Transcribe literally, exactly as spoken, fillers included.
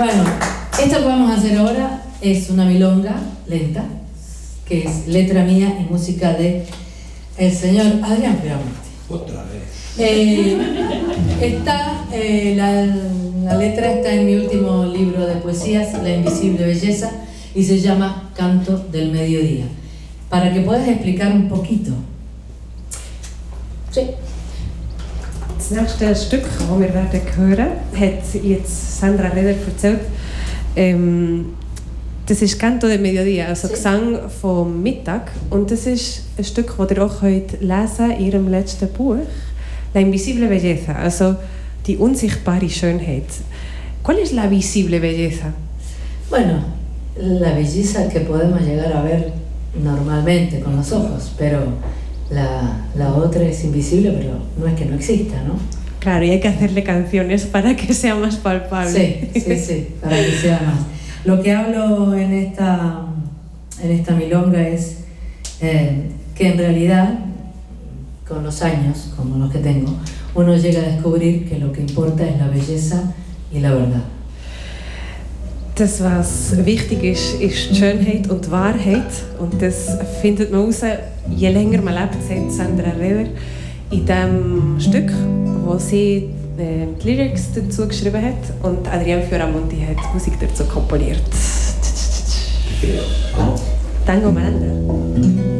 Bueno, esto que vamos a hacer ahora es una milonga lenta, que es letra mía y música de el señor Adrián Piramonte. Otra vez. Eh, está, eh, la, la letra está en mi último libro de poesías, La Invisible Belleza, y se llama Canto del Mediodía. Para que puedas explicar un poquito. Sí. Das nächste Stück, das wir werden hören, hat jetzt Sandra Reder erzählt. Ähm, das ist Canto del Mediodía, also sí. Gesang vom Mittag. Und das ist ein Stück, das ihr auch könnt lesen in ihrem letzten Buch, La Invisible Belleza, also die unsichtbare Schönheit. ¿Cuál es la visible belleza? Bueno, la belleza que podemos llegar a ver normalmente con los ojos, pero la, la otra es invisible, pero no es que no exista, ¿no? Claro, y hay que hacerle canciones para que sea más palpable. Sí, sí, sí, para que sea más. Lo que hablo en esta, en esta milonga es eh, que en realidad, con los años, como los que tengo, uno llega a descubrir que lo que importa es la belleza y la verdad. Das, was wichtig ist, ist die Schönheit und die Wahrheit. Und das findet man raus, je länger man lebt, sagt Sandra Reder, in dem Stück, wo sie äh, die Lyrics dazu geschrieben hat und Adrián Fioramonti hat die Musik dazu komponiert. Tango Miranda.